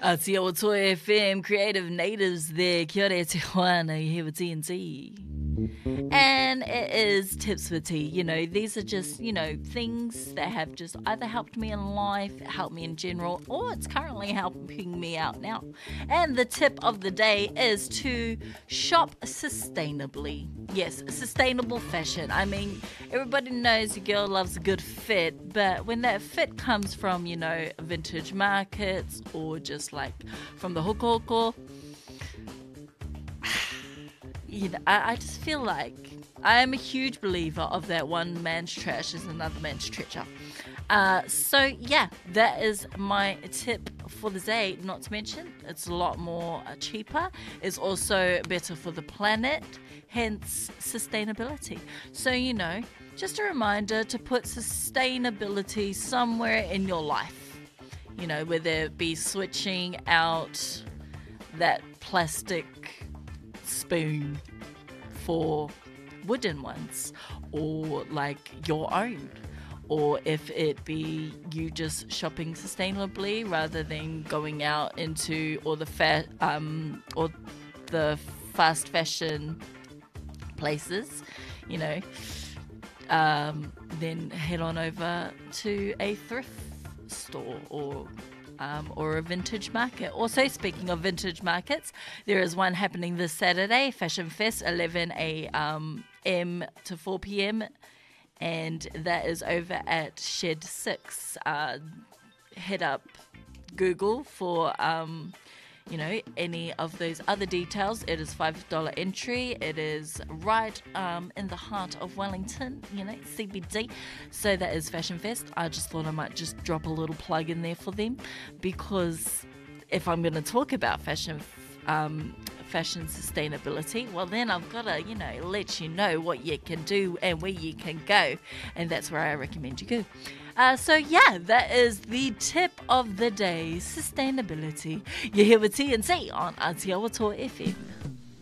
Aotearoa FM, Creative Natives there. Kia ora te hoana, you here with TNT. And it is Tips for Tea. You know, these are just, things that have just either helped me in life, helped me in general, or it's currently helping me out now. And the tip of the day is to shop sustainably. Yes, sustainable fashion. I mean, everybody knows a girl loves a good fit, but when that fit comes from, vintage markets or just like from the hoko, I just feel like I am a huge believer of that one man's trash is another man's treasure. So that is my tip for the day. Not to mention, it's a lot more cheaper. It's also better for the planet, hence sustainability. So, just a reminder to put sustainability somewhere in your life. Whether it be switching out that plastic spoon for wooden ones, or like your own, or if it be you just shopping sustainably rather than going out into all the fast fashion places, then head on over to a thrift store or a vintage market. Also, speaking of vintage markets, there is one happening this Saturday, Fashion Fest, 11 a.m. to 4 p.m. and that is over at Shed 6. Head up Google for any of those other details. It is $5 entry. It is right in the heart of Wellington, CBD. So that is Fashion Fest. I just thought I might just drop a little plug in there for them, because if I'm going to talk about fashion sustainability, well then I've got to, let you know what you can do and where you can go, and that's where I recommend you go. That is the tip of the day, sustainability. You're here with TNC on Aotearoa FM.